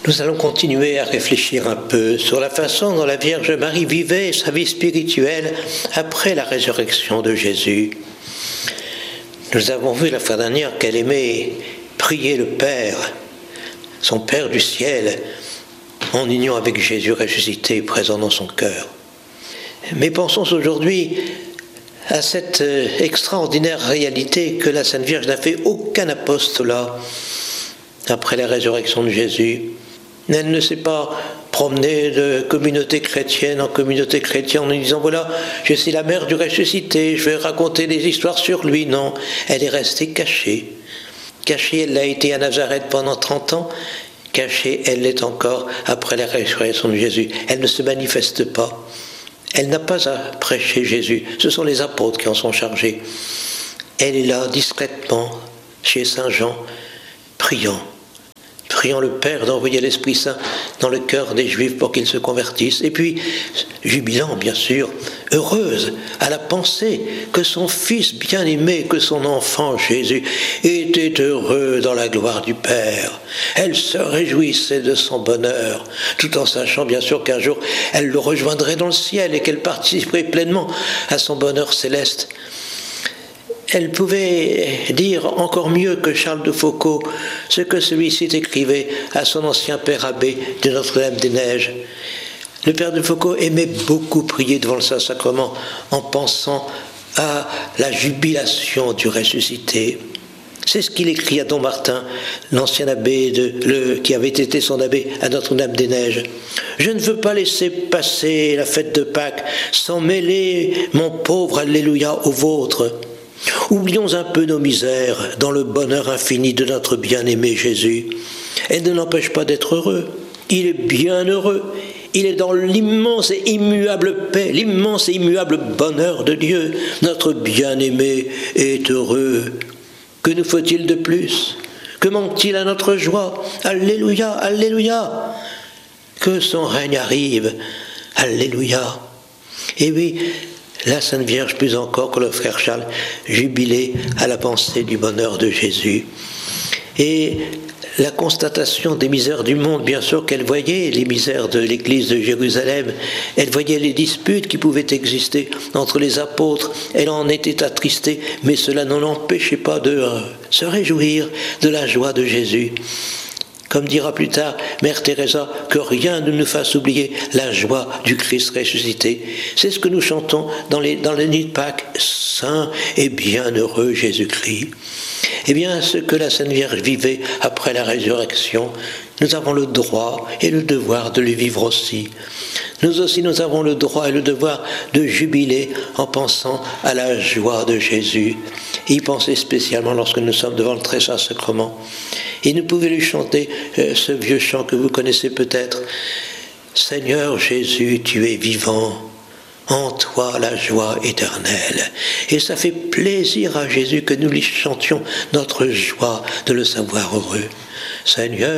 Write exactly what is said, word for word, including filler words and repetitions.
Nous allons continuer à réfléchir un peu sur la façon dont la Vierge Marie vivait sa vie spirituelle après la résurrection de Jésus. Nous avons vu la fois dernière qu'elle aimait prier le Père, son Père du ciel, en union avec Jésus ressuscité présent dans son cœur. Mais pensons aujourd'hui à cette extraordinaire réalité que la Sainte Vierge n'a fait aucun apostolat après la résurrection de Jésus. Elle ne s'est pas promenée de communauté chrétienne en communauté chrétienne en disant « Voilà, je suis la mère du ressuscité, je vais raconter des histoires sur lui ». Non, elle est restée cachée. Cachée, elle l'a été à Nazareth pendant trente ans. Cachée, elle l'est encore après la résurrection de Jésus. Elle ne se manifeste pas. Elle n'a pas à prêcher Jésus. Ce sont les apôtres qui en sont chargés. Elle est là, discrètement, chez Saint Jean, priant. Priant le Père d'envoyer l'Esprit Saint dans le cœur des Juifs pour qu'ils se convertissent. Et puis, jubilant, bien sûr, heureuse à la pensée que son Fils bien-aimé, que son enfant Jésus, était heureux dans la gloire du Père. Elle se réjouissait de son bonheur, tout en sachant bien sûr qu'un jour, elle le rejoindrait dans le ciel et qu'elle participerait pleinement à son bonheur céleste. Elle pouvait dire encore mieux que Charles de Foucauld ce que celui-ci écrivait à son ancien père abbé de Notre-Dame-des-Neiges. Le père de Foucauld aimait beaucoup prier devant le Saint-Sacrement en pensant à la jubilation du ressuscité. C'est ce qu'il écrit à Don Martin, l'ancien abbé de, le, qui avait été son abbé à Notre-Dame-des-Neiges. « Je ne veux pas laisser passer la fête de Pâques sans mêler mon pauvre Alléluia au vôtre. Oublions un peu nos misères dans le bonheur infini de notre bien-aimé Jésus. Elle ne l'empêche pas d'être heureux. Il est bien heureux. Il est dans l'immense et immuable paix, l'immense et immuable bonheur de Dieu. Notre bien-aimé est heureux. Que nous faut-il de plus? Que manque-t-il à notre joie? Alléluia, Alléluia. Que son règne arrive. Alléluia. Et oui, la Sainte Vierge, plus encore que le frère Charles, jubilait à la pensée du bonheur de Jésus. Et la constatation des misères du monde, bien sûr qu'elle voyait les misères de l'église de Jérusalem, elle voyait les disputes qui pouvaient exister entre les apôtres, elle en était attristée, mais cela ne l'empêchait pas de euh, se réjouir de la joie de Jésus. Comme dira plus tard Mère Teresa, que rien ne nous fasse oublier la joie du Christ ressuscité. C'est ce que nous chantons dans les, dans les nuits de Pâques. Saint et bienheureux Jésus-Christ. Eh bien, ce que la Sainte Vierge vivait après la résurrection, nous avons le droit et le devoir de le vivre aussi. Nous aussi, nous avons le droit et le devoir de jubiler en pensant à la joie de Jésus. Y penser spécialement lorsque nous sommes devant le très saint sacrement. Et nous pouvons lui chanter euh, ce vieux chant que vous connaissez peut-être. Seigneur Jésus, tu es vivant, en toi la joie éternelle. Et ça fait plaisir à Jésus que nous lui chantions notre joie de le savoir heureux. Seigneur